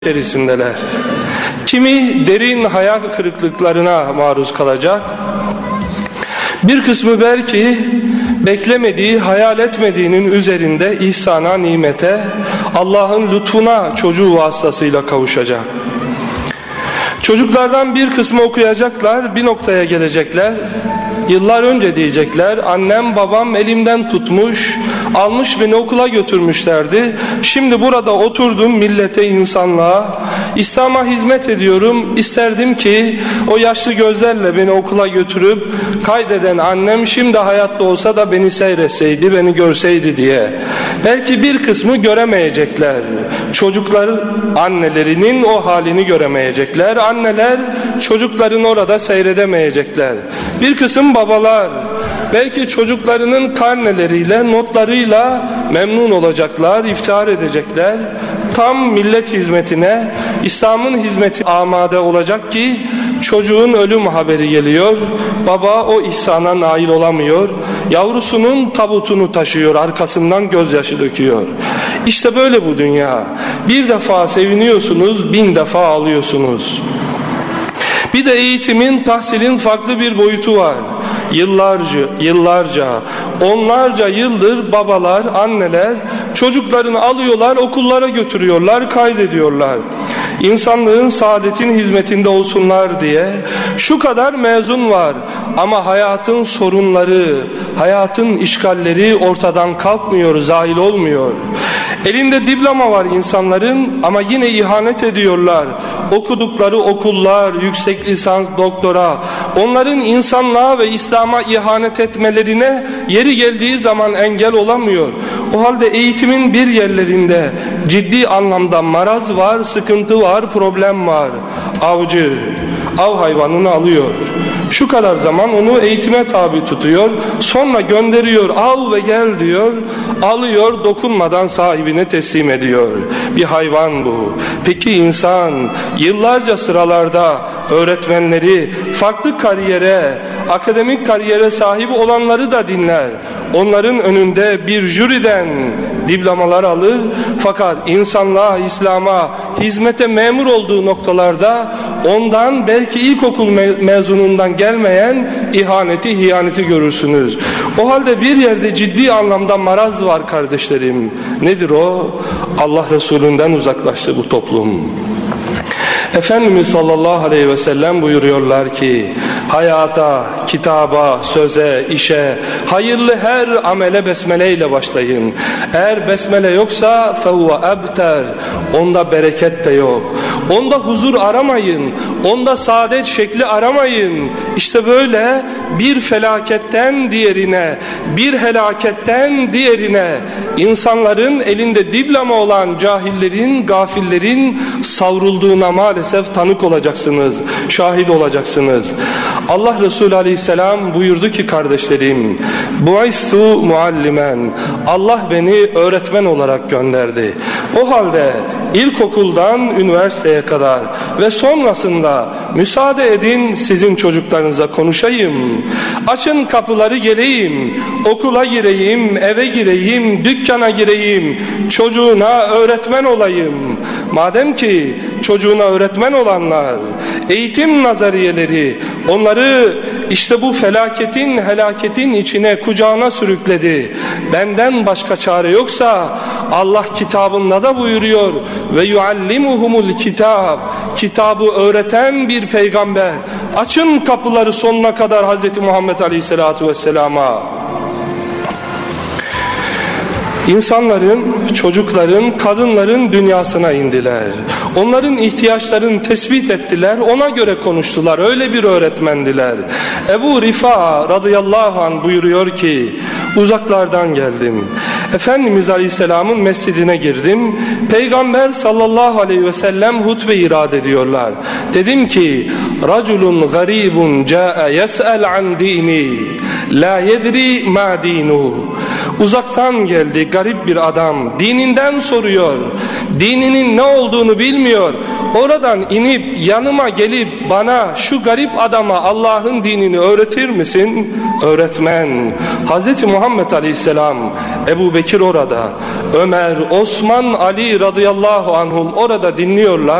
içerisindeler. Kimi derin hayal kırıklıklarına maruz kalacak. Bir kısmı belki beklemediği, hayal etmediğinin üzerinde ihsana, nimete, Allah'ın lütfuna çocuğu vasıtasıyla kavuşacak. Çocuklardan bir kısmı okuyacaklar, bir noktaya gelecekler. Yıllar önce diyecekler, annem babam elimden tutmuş, almış beni okula götürmüşlerdi. Şimdi burada oturdum millete, insanlığa, İslam'a hizmet ediyorum. İsterdim ki o yaşlı gözlerle beni okula götürüp kaydeden annem şimdi hayatta olsa da beni seyretseydi, beni görseydi diye. Belki bir kısmı göremeyecekler. Çocuklar annelerinin o halini göremeyecekler. Anneler çocukların orada seyredemeyecekler. Bir kısım babalar belki çocuklarının karneleriyle, notlarıyla memnun olacaklar, iftihar edecekler. Tam millet hizmetine, İslam'ın hizmeti amade olacak ki çocuğun ölüm haberi geliyor. Baba o ihsana nail olamıyor. Yavrusunun tabutunu taşıyor, arkasından gözyaşı döküyor. İşte böyle bu dünya. Bir defa seviniyorsunuz, 1000 defa ağlıyorsunuz. Bir de eğitimin, tahsilin farklı bir boyutu var. Yıllarca, onlarca yıldır babalar, anneler çocuklarını alıyorlar, okullara götürüyorlar, kaydediyorlar. İnsanlığın saadetin hizmetinde olsunlar diye şu kadar mezun var ama hayatın sorunları, hayatın işgalleri ortadan kalkmıyor, zahil olmuyor. Elinde diploma var insanların ama yine ihanet ediyorlar. Okudukları okullar, yüksek lisans, doktora, onların insanlığa ve İslam'a ihanet etmelerine yeri geldiği zaman engel olamıyor. O halde eğitimin bir yerlerinde ciddi anlamda maraz var, sıkıntı var, problem var. Avcı, av hayvanını alıyor. Şu kadar zaman onu eğitime tabi tutuyor. Sonra gönderiyor, al ve gel diyor. Alıyor, dokunmadan sahibine teslim ediyor. Bir hayvan bu. Peki insan yıllarca sıralarda öğretmenleri, farklı kariyere, akademik kariyere sahip olanları da dinler. Onların önünde bir jüriden diplomalar alır. Fakat insanlığa, İslam'a, hizmete memur olduğu noktalarda ondan belki ilkokul mezunundan gelmeyen ihaneti, hiyaneti görürsünüz. O halde bir yerde ciddi anlamda maraz var kardeşlerim. Nedir o? Allah Resulü'nden uzaklaştı bu toplum. Efendimiz sallallahu aleyhi ve sellem buyuruyorlar ki hayata, kitaba, söze, işe, hayırlı her amele besmele ile başlayın. Eğer besmele yoksa fehuve ebter, onda bereket de yok. Onda huzur aramayın, onda saadet şekli aramayın. İşte böyle bir felaketten diğerine, bir helaketten diğerine insanların elinde diploma olan cahillerin, gafillerin savrulduğuna maalesef tanık olacaksınız, şahit olacaksınız. Allah Resulü Aleyhisselam buyurdu ki kardeşlerim, bu'istu muallimen, Allah beni öğretmen olarak gönderdi. O halde ilkokuldan üniversiteye kadar ve sonrasında müsaade edin sizin çocuklarınıza konuşayım. Açın kapıları geleyim, okula gireyim, eve gireyim, dükkana gireyim, çocuğuna öğretmen olayım. Madem ki çocuğuna öğretmen olanlar, eğitim nazariyeleri onları işte bu felaketin, helaketin içine, kucağına sürükledi. Benden başka çare yoksa Allah kitabında da buyuruyor ve yuallimuhumul kitab, kitabı öğreten bir peygamber. Açın kapıları sonuna kadar Hz. Muhammed Aleyhisselatü Vesselam'a. İnsanların, çocukların, kadınların dünyasına indiler. Onların ihtiyaçlarını tespit ettiler, ona göre konuştular. Öyle bir öğretmendiler. Ebu Rifa radıyallahu anh buyuruyor ki, uzaklardan geldim. Efendimiz Aleyhisselam'ın mescidine girdim. Peygamber sallallahu aleyhi ve sellem hutbe irad ediyorlar. Dedim ki, raculun garibun ca'e yes'el an dini, la yedri ma dinuhu. Uzaktan geldi garip bir adam, dininden soruyor, dininin ne olduğunu bilmiyor. Oradan inip yanıma gelip bana, şu garip adama Allah'ın dinini öğretir misin? Öğretmen. Hz. Muhammed Aleyhisselam, Ebu Bekir orada, Ömer, Osman, Ali radıyallahu anhum orada dinliyorlar.